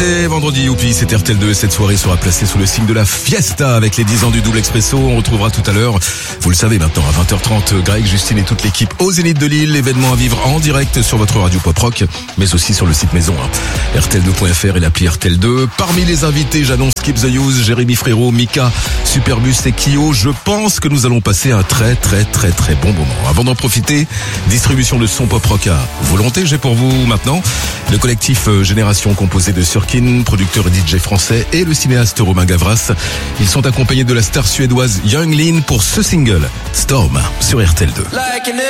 C'est vendredi, youpi, c'est RTL2 et cette soirée sera placée sous le signe de la fiesta avec les 10 ans du double expresso. On retrouvera tout à l'heure, vous le savez maintenant, à 20h30, Greg, Justine et toute l'équipe au Zénith de Lille. L'événement à vivre en direct sur votre radio pop rock, mais aussi sur le site maison, RTL2.fr et l'appli RTL2. Parmi les invités, j'annonce Keep the Use, Jérémy Frérot, Mika, Superbus et Kyo. Je pense que nous allons passer un très bon moment. Avant d'en profiter, distribution de son pop rock à volonté. J'ai pour vous maintenant le collectif Génération composé de Surkin, producteur et DJ français, et le cinéaste Romain Gavras. Ils sont accompagnés de la star suédoise Young Lin pour ce single Storm sur RTL2.